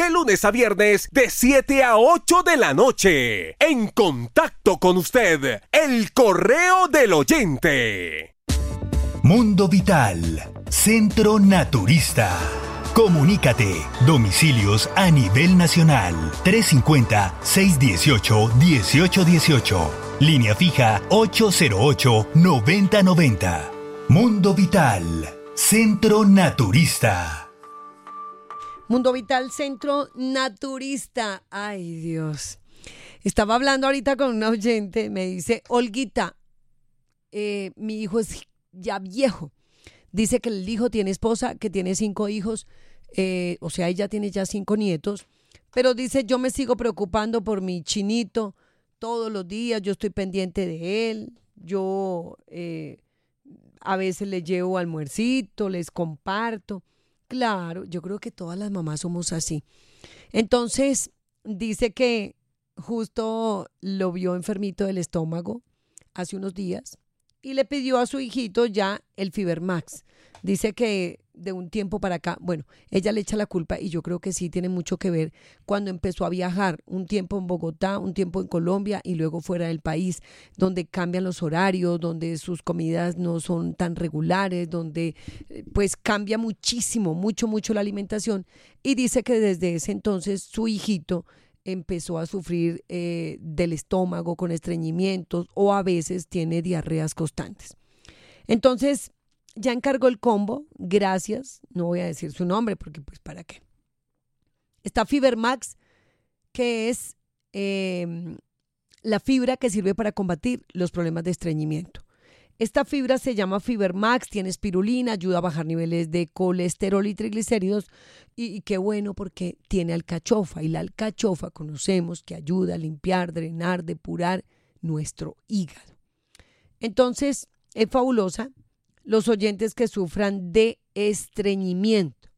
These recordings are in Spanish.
de lunes a viernes de 7 a 8 de la noche. En contacto con usted, el correo del oyente. Mundo Vital, Centro Naturista. Comunícate. Domicilios a nivel nacional. 350-618-1818. Línea fija 808-9090. Mundo Vital, Centro Naturista. Mundo Vital, Centro Naturista. Ay, Dios. Estaba hablando ahorita con una oyente. Me dice, Olguita, mi hijo es ya viejo. Dice que el hijo tiene esposa, que tiene 5 hijos. O sea, ella tiene ya 5 nietos. Pero dice, yo me sigo preocupando por mi chinito. Todos los días yo estoy pendiente de él. Yo a veces le llevo almuercito, les comparto. Claro, yo creo que todas las mamás somos así. Entonces, dice que justo lo vio enfermito del estómago hace unos días y le pidió a su hijito ya el Fibermax. Dice que de un tiempo para acá, bueno, ella le echa la culpa y yo creo que sí tiene mucho que ver cuando empezó a viajar, un tiempo en Bogotá, un tiempo en Colombia y luego fuera del país, donde cambian los horarios, donde sus comidas no son tan regulares, donde pues cambia muchísimo, mucho la alimentación, y dice que desde ese entonces su hijito empezó a sufrir del estómago con estreñimientos o a veces tiene diarreas constantes. Entonces, ya encargó el combo, gracias, no voy a decir su nombre porque pues para qué. Está Fibermax, que es la fibra que sirve para combatir los problemas de estreñimiento. Esta fibra se llama Fibermax, tiene espirulina, ayuda a bajar niveles de colesterol y triglicéridos y qué bueno porque tiene alcachofa y la alcachofa conocemos que ayuda a limpiar, drenar, depurar nuestro hígado. Entonces, es fabulosa. Los oyentes que sufran de estreñimiento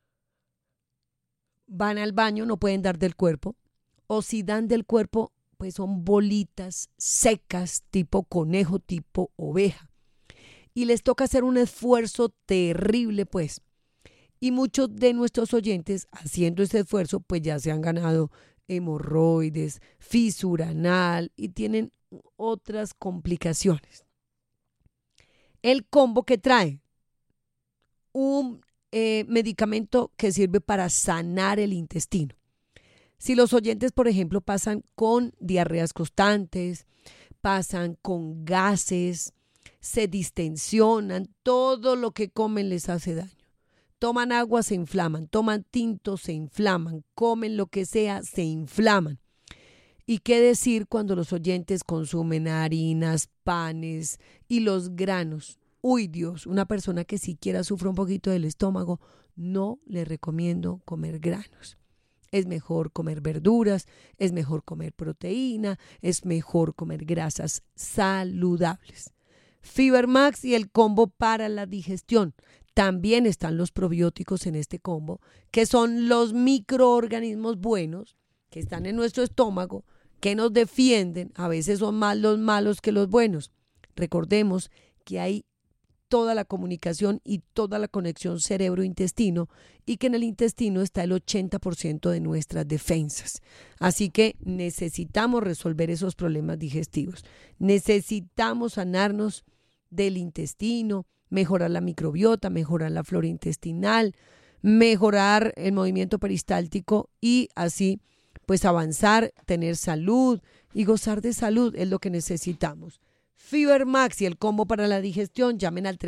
van al baño, no pueden dar del cuerpo, o si dan del cuerpo, pues son bolitas secas, tipo conejo, tipo oveja. Y les toca hacer un esfuerzo terrible, pues. Y muchos de nuestros oyentes, haciendo ese esfuerzo, pues ya se han ganado hemorroides, fisura anal y tienen otras complicaciones. El combo que trae un medicamento que sirve para sanar el intestino. Si los oyentes, por ejemplo, pasan con diarreas constantes, pasan con gases, se distensionan, todo lo que comen les hace daño. Toman agua, se inflaman, toman tinto, se inflaman, comen lo que sea, se inflaman. ¿Y qué decir cuando los oyentes consumen harinas, panes y los granos? Uy, Dios, una persona que siquiera sufre un poquito del estómago, no le recomiendo comer granos. Es mejor comer verduras, es mejor comer proteína, es mejor comer grasas saludables. Fibermax y el combo para la digestión. También están los probióticos en este combo, que son los microorganismos buenos que están en nuestro estómago, que nos defienden. A veces son más los malos que los buenos. Recordemos que hay toda la comunicación y toda la conexión cerebro-intestino y que en el intestino está el 80% de nuestras defensas. Así que necesitamos resolver esos problemas digestivos. Necesitamos sanarnos del intestino, mejorar la microbiota, mejorar la flora intestinal, mejorar el movimiento peristáltico y así pues avanzar, tener salud y gozar de salud es lo que necesitamos. Fibermax y el combo para la digestión, llamen al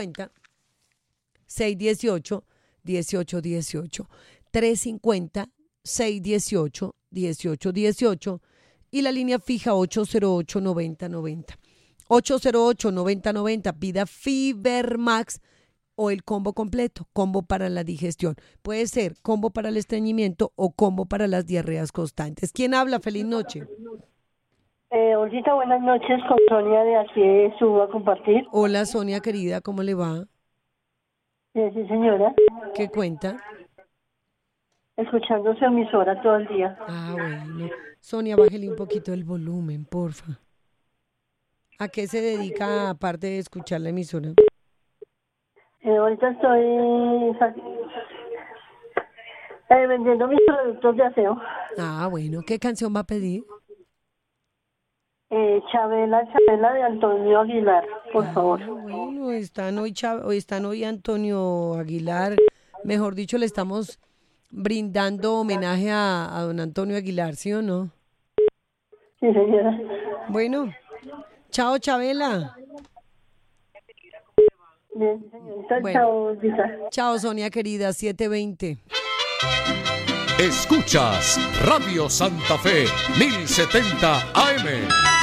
350-618-1818, 350-618-1818 y la línea fija 808-9090. 808-9090, pida Fibermax o el combo completo, combo para la digestión. Puede ser combo para el estreñimiento o combo para las diarreas constantes. ¿Quién habla? Feliz noche. Olguita, buenas noches, con Sonia de aquí de Suba a compartir. Hola Sonia querida, ¿cómo le va? Sí, señora. ¿Qué cuenta? Escuchando su emisora todo el día. Ah, bueno. Sonia, bájele un poquito el volumen, porfa. ¿A qué se dedica aparte de escuchar la emisora? Ahorita estoy Vendiendo mis productos de aseo. Ah, bueno, ¿qué canción va a pedir? Chabela de Antonio Aguilar, por favor. Bueno, están hoy Antonio Aguilar. Mejor dicho, le estamos brindando homenaje a don Antonio Aguilar, ¿sí o no? Sí, señora. Bueno, chao, Chabela. Bien, señorita. Bueno. Chao, Lisa. Chao, Sonia querida, 7:20. Escuchas Radio Santa Fe 1070 AM.